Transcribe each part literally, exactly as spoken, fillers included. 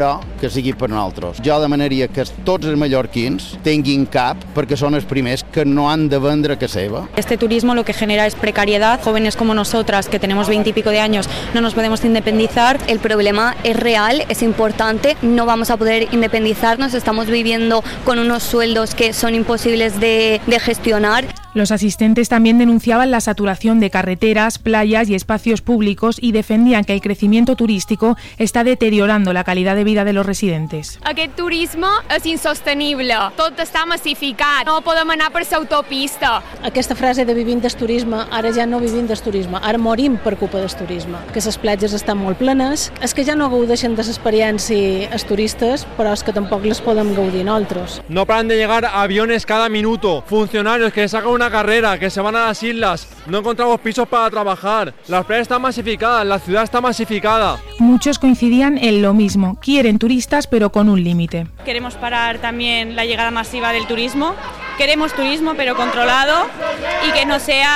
que sigui per nosaltres. Jo demanaria que tots els mallorquins tinguin cap perquè són els primers que no han de vendre que seva. Este turismo lo que genera es precariedad. Jóvenes como nosotras, que tenemos veinte y pico de años, no nos podemos independizar. El problema es real, es importante, no vamos a poder independizarnos, estamos viviendo con unos sueldos que son imposibles de, de gestionar. Los asistentes también denunciaban la saturación de carreteras, playas y espacios públicos y defendían que el crecimiento turístico está deteriorando la calidad de vida de los residentes. Aquest turisme és insostenible, tot està massificat, no podem anar per l'autopista. Aquesta frase de vivim del turisme, ara ja no vivim del turisme, ara morim per culpa del turisme, que les platges estan molt plenes, és que ja no gaudeixen de l'experiència els turistes, però és que tampoc les podem gaudir nosaltres. No paran de llegar aviones cada minuto, funcionarios que sacan una carrera, que se van a las islas, no encontramos pisos para trabajar, las playas están masificadas, la ciudad está masificada. Muchos coincidían en lo mismo, quieren turistas pero con un límite. Queremos parar también la llegada masiva del turismo. Queremos turismo pero controlado y que no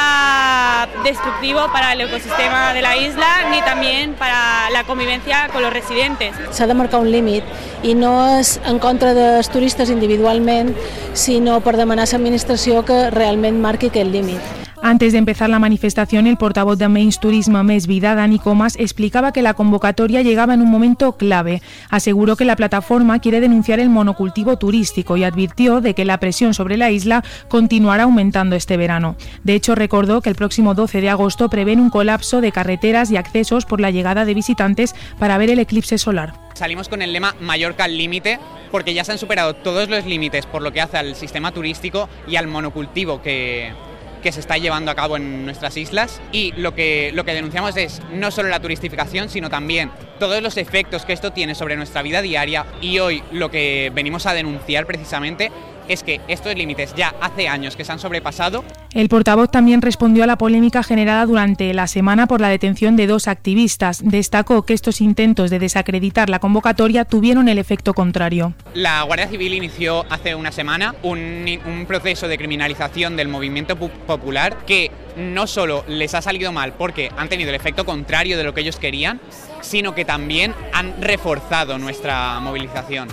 sea destructivo para el ecosistema de la isla ni también para la convivencia con los residentes. S'ha de marcar un límit i no és en contra dels turistes individualment, sinó per demanar a l'administració que realment marqui aquest límit. Antes de empezar la manifestación, el portavoz de Menys Turisme Més Vida, Dani Comas, explicaba que la convocatoria llegaba en un momento clave. Aseguró que la plataforma quiere denunciar el monocultivo turístico y advirtió de que la presión sobre la isla continuará aumentando este verano. De hecho, recordó que el próximo doce de agosto prevén un colapso de carreteras y accesos por la llegada de visitantes para ver el eclipse solar. Salimos con el lema Mallorca al límite porque ya se han superado todos los límites por lo que hace al sistema turístico y al monocultivo que... que se está llevando a cabo en nuestras islas, y lo que, lo que denunciamos es no solo la turistificación, sino también todos los efectos que esto tiene sobre nuestra vida diaria, y hoy lo que venimos a denunciar precisamente es que estos límites ya hace años que se han sobrepasado. El portavoz también respondió a la polémica generada durante la semana por la detención de dos activistas. Destacó que estos intentos de desacreditar la convocatoria tuvieron el efecto contrario. La Guardia Civil inició hace una semana un, un proceso de criminalización del movimiento popular que no solo les ha salido mal porque han tenido el efecto contrario de lo que ellos querían, sino que también han reforzado nuestra movilización.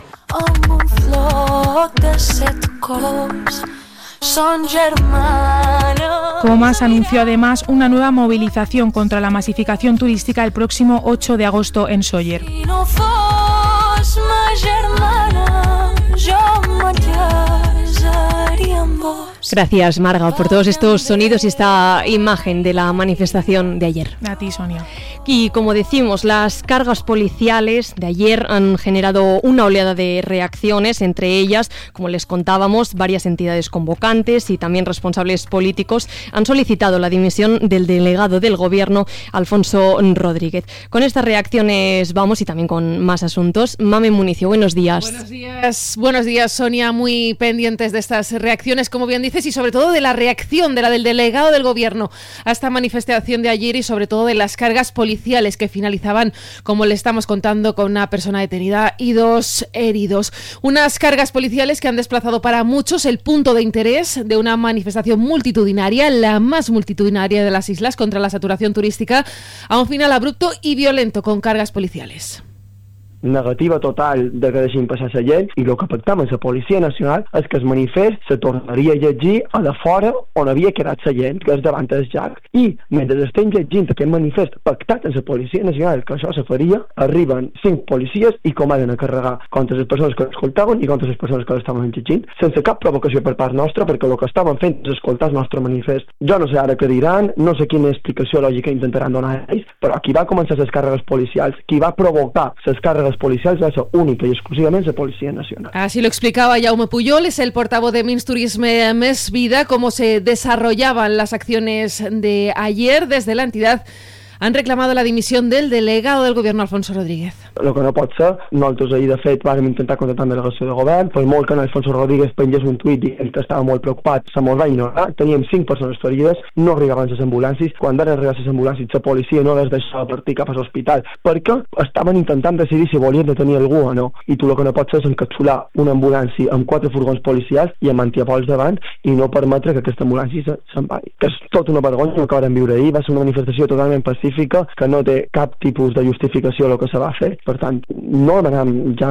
Comas anunció además una nueva movilización contra la masificación turística el próximo ocho de agosto en Sóller. Gracias, Marga, por todos estos sonidos y esta imagen de la manifestación de ayer. A ti, Sonia. Y como decimos, las cargas policiales de ayer han generado una oleada de reacciones, entre ellas, como les contábamos, varias entidades convocantes y también responsables políticos han solicitado la dimisión del delegado del Gobierno, Alfonso Rodríguez. Con estas reacciones vamos y también con más asuntos. Mame Municio, buenos días. Buenos días, buenos días, Sonia, muy pendientes de estas reacciones, como bien dices, y sobre todo de la reacción de la del delegado del Gobierno a esta manifestación de ayer y sobre todo de las cargas policiales que finalizaban, como le estamos contando, con una persona detenida y dos heridos. Unas cargas policiales que han desplazado para muchos el punto de interés de una manifestación multitudinaria, la más multitudinaria de las islas, contra la saturación turística, a un final abrupto y violento con cargas policiales. Negativa total de que deixin passar la gent, i el que pactam amb la Policia Nacional és que el manifest se tornaria a llegir a la fora on havia quedat la gent, que és davant del llac, i mentre estem llegint aquest manifest pactat amb la Policia Nacional que això se faria, arriben cinc policies i comencen a carregar contra les persones que escoltaven i contra les persones que l'estaven llegint, sense cap provocació per part nostra, perquè el que estaven fent és escoltar el nostre manifest. Jo no sé ara què diran, no sé quina explicació lògica intentaran donar ells, però qui va començar les càrregues policials, qui va provocar les càrregues policials va ser única y exclusivamente la Policía Nacional. Así lo explicaba Jaume Pujol, es el portavoz de Menys Turisme Més Vida, cómo se desarrollaban las acciones de ayer. Desde la entidad han reclamado la dimisión del delegado del Gobierno, Alfonso Rodríguez. El que no pot ser, nosaltres ahir de fet vàrem intentar contactar amb delegació de govern, per molt que Alfonso Rodríguez pengés un tuit dient que estava molt preocupat, se mos va ignorar, teníem cinc persones ferides, no arribaven les ambulàncies, quan van arribar les ambulàncies la policia no les deixava partir cap a l'hospital, perquè estaven intentant decidir si volien detenir algú o no, i tu el que no pots fer és encapsular una ambulància amb quatre furgons policials i amb antiapols davant i no permetre que aquesta ambulància se'n vagi. Que és tot una vergonya el que vam viure ahir, va ser una manifestació totalment pacífica, que no té cap tipus de justificació el que se va fer, Per tant, no demanem ja